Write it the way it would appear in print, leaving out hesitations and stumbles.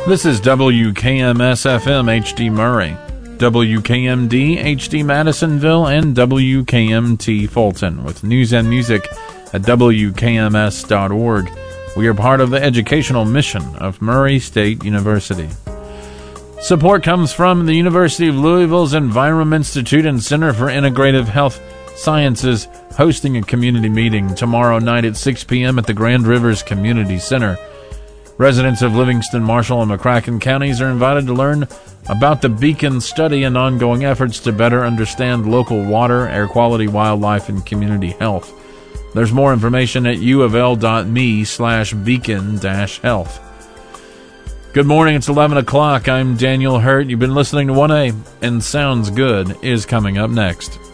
This is WKMS-FM HD Murray, WKMD HD Madisonville, and WKMT Fulton with news and music at WKMS.org. We are part of the educational mission of Murray State University. Support comes from the University of Louisville's Environment Institute and Center for Integrative Health Sciences, hosting a community meeting tomorrow night at 6 p.m. at the Grand Rivers Community Center. Residents of Livingston, Marshall, and McCracken counties are invited to learn about the Beacon study and ongoing efforts to better understand local water, air quality, wildlife, and community health. There's more information at uofl.me/beacon-health. Good morning, it's 11 o'clock. I'm Daniel Hurt. You've been listening to 1A, and Sounds Good is coming up next.